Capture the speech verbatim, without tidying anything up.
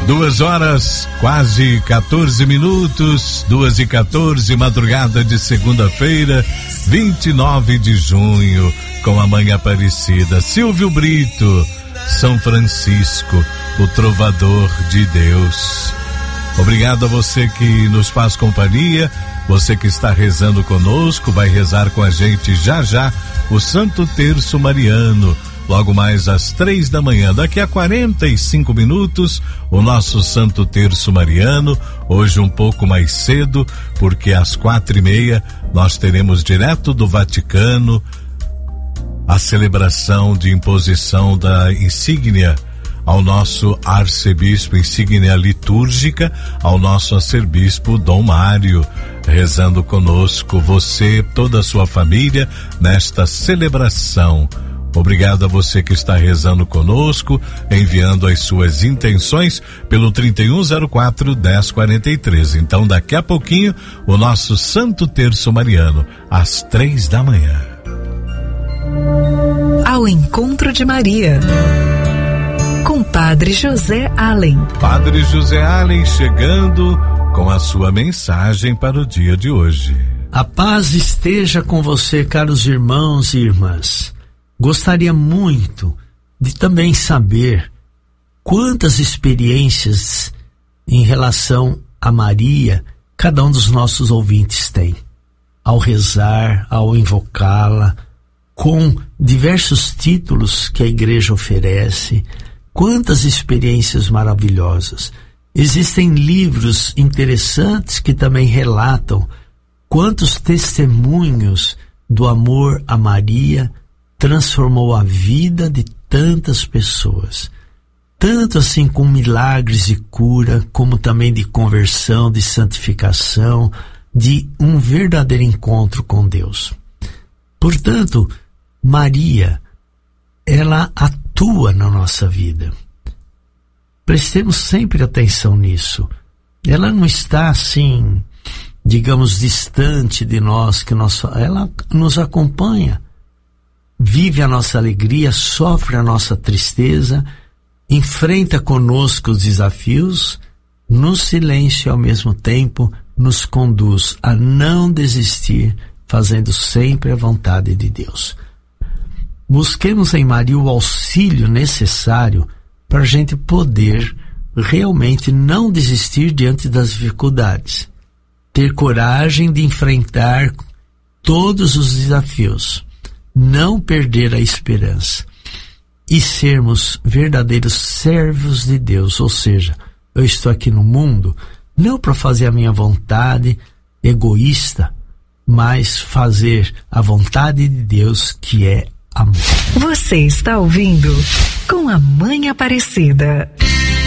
Duas horas, quase quatorze minutos, duas e quatorze, madrugada de segunda-feira, vinte e nove de junho, com a Mãe Aparecida. Silvio Brito, São Francisco, o trovador de Deus. Obrigado a você que nos faz companhia, você que está rezando conosco, vai rezar com a gente já já o Santo Terço Mariano. Logo mais às três da manhã, daqui a quarenta e cinco minutos, o nosso Santo Terço Mariano, hoje um pouco mais cedo, porque às quatro e meia nós teremos direto do Vaticano a celebração de imposição da insígnia ao nosso arcebispo, insígnia litúrgica, ao nosso arcebispo Dom Mário, rezando conosco, você, toda a sua família, nesta celebração. Obrigado a você que está rezando conosco, enviando as suas intenções pelo trinta e um zero quatro, dez quarenta e três. Então, daqui a pouquinho, o nosso Santo Terço Mariano, às três da manhã. Ao encontro de Maria, com Padre José Allen. Padre José Allen chegando com a sua mensagem para o dia de hoje. A paz esteja com você, caros irmãos e irmãs. Gostaria muito de também saber quantas experiências em relação a Maria cada um dos nossos ouvintes tem, ao rezar, ao invocá-la, com diversos títulos que a igreja oferece. Quantas experiências maravilhosas. Existem livros interessantes que também relatam quantos testemunhos do amor a Maria transformou a vida de tantas pessoas, tanto assim com milagres de cura, como também de conversão, de santificação, de um verdadeiro encontro com Deus. Portanto, Maria, ela atua na nossa vida. Prestemos sempre atenção nisso. Ela não está assim, digamos, distante de nós, que nós, ela nos acompanha. Vive a nossa alegria, sofre a nossa tristeza, enfrenta conosco os desafios, no silêncio e ao mesmo tempo nos conduz a não desistir, fazendo sempre a vontade de Deus. Busquemos em Maria o auxílio necessário para a gente poder realmente não desistir diante das dificuldades, ter coragem de enfrentar todos os desafios, não perder a esperança e sermos verdadeiros servos de Deus. Ou seja, eu estou aqui no mundo não para fazer a minha vontade egoísta, mas fazer a vontade de Deus, que é amor. Você está ouvindo Com a Mãe Aparecida.